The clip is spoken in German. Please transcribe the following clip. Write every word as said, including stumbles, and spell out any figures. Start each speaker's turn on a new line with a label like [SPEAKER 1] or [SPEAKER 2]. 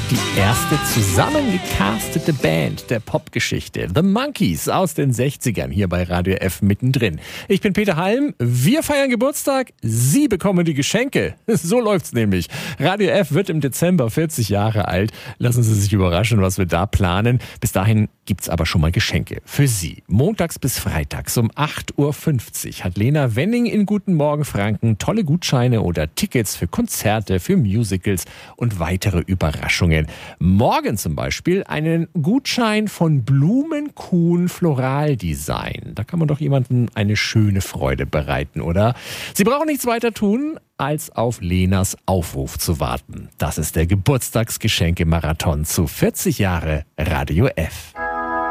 [SPEAKER 1] Die erste zusammengecastete Band der Popgeschichte. The Monkees aus den sechzigern hier bei Radio F mittendrin. Ich bin Peter Halm. Wir feiern Geburtstag. Sie bekommen die Geschenke. So läuft's nämlich. Radio F wird im Dezember vierzig Jahre alt. Lassen Sie sich überraschen, was wir da planen. Bis dahin gibt's aber schon mal Geschenke für Sie. Montags bis freitags um acht Uhr fünfzig hat Lena Wenning in Guten Morgen Franken tolle Gutscheine oder Tickets für Konzerte, für Musicals und weitere Überraschungen. Morgen zum Beispiel einen Gutschein von Blumenkuhn Floraldesign. Da kann man doch jemandem eine schöne Freude bereiten, oder? Sie brauchen nichts weiter tun, als auf Lenas Aufruf zu warten. Das ist der Geburtstagsgeschenke-Marathon zu vierzig Jahre Radio F.